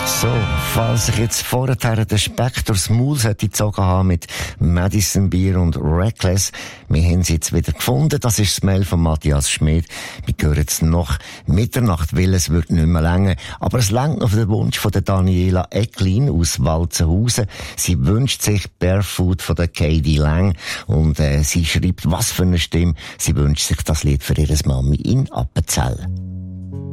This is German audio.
So, falls ich jetzt vorher den Speck durchs Maul gezogen haben mit Madison Beer und Reckless, wir haben sie jetzt wieder gefunden. Das ist das Mail von Matthias Schmid. Wir hören jetzt noch Mitternacht, weil es wird nicht mehr länger. Aber es langt auf den Wunsch von der Daniela Ecklin aus Walzenhausen. Sie wünscht sich Barefoot von der Katie Lang und sie schreibt, was für eine Stimme. Sie wünscht sich das Lied für ihre Mami in Appenzell.